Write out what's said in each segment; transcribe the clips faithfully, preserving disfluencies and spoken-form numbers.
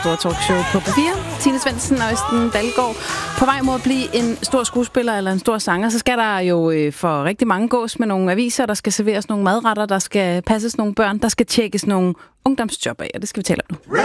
store talkshow på P fire. Tine Svendsen og Østen Dalgaard på vej mod at blive en stor skuespiller eller en stor sanger. Så skal der jo øh, for rigtig mange gås med nogle aviser, der skal serveres nogle madretter, der skal passes nogle børn, der skal tjekkes nogle ungdomsjob af, og det skal vi tale om nu.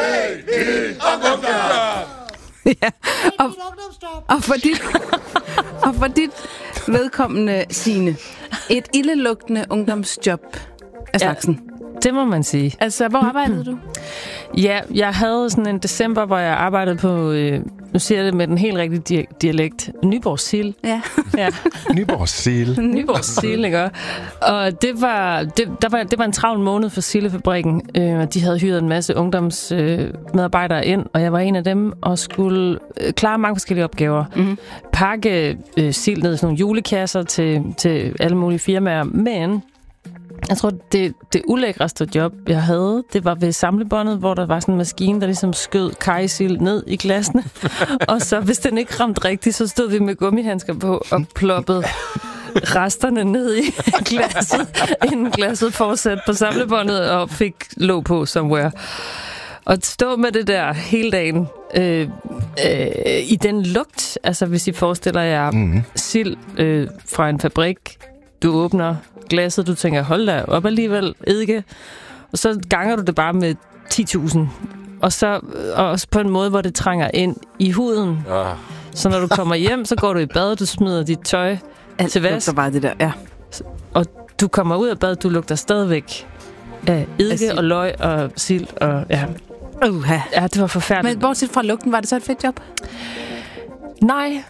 Ja, og, og, for dit, og for dit vedkommende, Signe, et ildelugtende ungdomsjob af slagsen. Ja, det må man sige. Altså, hvor arbejdede du? Ja, jeg havde sådan en december, hvor jeg arbejdede på, øh, nu siger jeg det med den helt rigtige dialekt, Nyborg Sild. Ja. Ja. Nyborg Sild. Nyborg Sild, ikke? Og det var, det, der var, det var en travl måned for Sildefabrikken, øh, og de havde hyret en masse ungdomsmedarbejdere øh, ind, og jeg var en af dem, og skulle øh, klare mange forskellige opgaver. Mm-hmm. Pakke øh, sild ned i sådan nogle julekasser til, til alle mulige firmaer, men jeg tror, det, det ulækreste job, jeg havde, det var ved samlebåndet, hvor der var sådan en maskine, der ligesom skød kajsild ned i glasene. Og så, hvis den ikke ramte rigtigt, så stod vi med gummihandsker på og ploppede resterne ned i glasset, inden glasset fortsatte på samlebåndet og fik låg på somewhere. Og stå med det der hele dagen øh, øh, i den lugt, altså hvis I forestiller jer mm-hmm. sild øh, fra en fabrik, du åbner glasset, du tænker, hold da op alligevel, eddike. Og så ganger du det bare med ti tusind. Og så og også på en måde, hvor det trænger ind i huden. Ja. Så når du kommer hjem, så går du i bad, du smider dit tøj alt til vask. Bare det der, ja. Og du kommer ud af bad, du lugter stadigvæk af eddike og løg og sild. Og, ja. Uh-huh. Ja, det var forfærdeligt. Men bortset fra lugten, var det så et fedt job? Nej.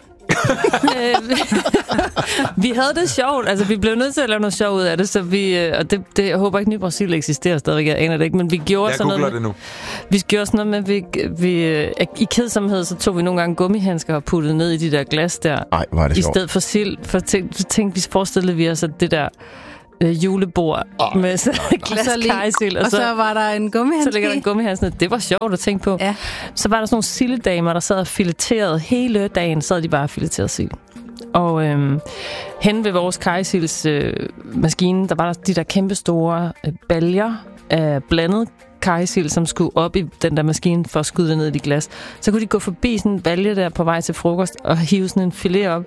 Vi havde det sjovt. Altså, vi blev nødt til at lave noget sjov ud af det, så vi, og det, det, jeg håber ikke, Nyborg Sild eksisterer stadigvæk, jeg aner det ikke, men vi gjorde jeg sådan noget med, det nu. Vi gjorde sådan noget med, vi, vi, i kedsomhed, så tog vi nogle gange gummihandsker og puttede ned i de der glas der. Ej, var det i sjovt. stedet for sild. For tænkte, tænkte vi forestillede vi os, at det der øh, julebord oh, med så glas kajsild. Og, og så, så var der en gummihandske. Så ligger der en gummihandske. Det var sjovt at tænke på. Ja. Så var der sådan nogle sildedamer, der sad og fileterede hele dagen, sad de bare og fileterede sild. Og øhm, hen ved vores kajsilds øh, maskine, der var der de der kæmpe store øh, baljer af blandet kajsild, som skulle op i den der maskine for at skyde det ned i de glas. Så kunne de gå forbi sådan en balje der på vej til frokost og hive sådan en filet op,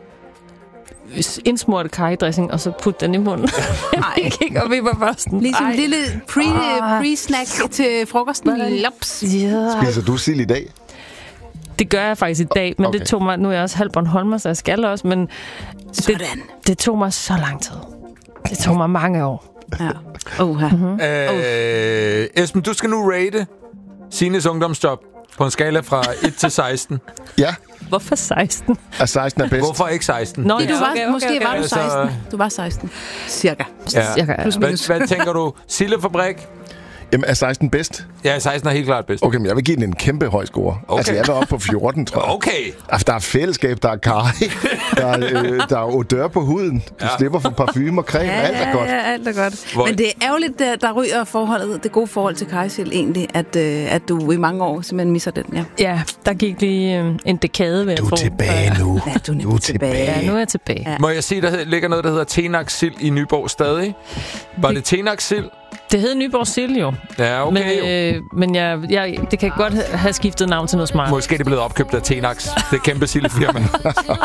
indsmurt kajdressing, og så putte den i munden. Nej, og vi var bare sådan, ligesom en lille pre, pre-snack til frokosten. Lops. Yeah. Spiser du sild i dag? Det gør jeg faktisk i dag, men okay. det tog mig, nu er jeg også halv Bornholmer, så jeg skal også, men det, det tog mig så lang tid. Det tog mig mange år. Ja. Uh-huh. Mm-hmm. Øh, Esben, du skal nu rate Signes ungdomsjob på en skala fra et til seksten. Ja. Hvorfor seksten? Er seksten er bedst. Hvorfor ikke seksten? Nå, ja, du var, okay, okay, måske okay. var du seksten. Du var seksten. Cirka. Ja. Cirka, ja. Hvad, hvad tænker du? Sildefabrik? Jamen, er seksten bedst? Ja, seksten er helt klart bedst. Okay, men jeg vil give den en kæmpe høj score. Okay. Altså, jeg var oppe på fjorten, tror jeg. Okay. Altså, der er fællesskab, der er kaj, der er, øh, der er odør på huden. Du ja. slipper for parfume og creme, ja, alt er godt. Ja, alt er godt. Hvor... Men det er ærgerligt, der, der ryger forholdet, det gode forhold til kajsild egentlig, at, øh, at du i mange år simpelthen misser den, ja. Ja, der gik lige øh, en dekade ved at Du er få. tilbage nu. Ja, du er, du er tilbage. Ja, nu er jeg tilbage. Ja. Må jeg sige, der ligger noget, der hedder Tenax Sild i Nyborg stadig? Var det, det Tenax Sild? Det hed Nyborg Sild jo. Ja, okay. Men, øh, men jeg, jeg, det kan godt have skiftet navn til noget smart. Måske er det blevet opkøbt af Tenax. Det er kæmpe sildefirma.